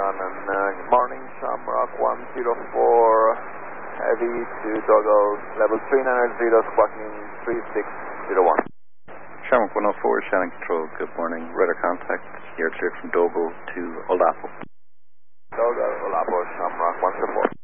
Good morning, Shamrock 104, heavy to Dogo, level 390, squawking 3601. Shamrock 104, Shannon Control, good morning. Radar contact, you're cleared from Dogo to Olapo. Dogo, Olapo, Shamrock 104.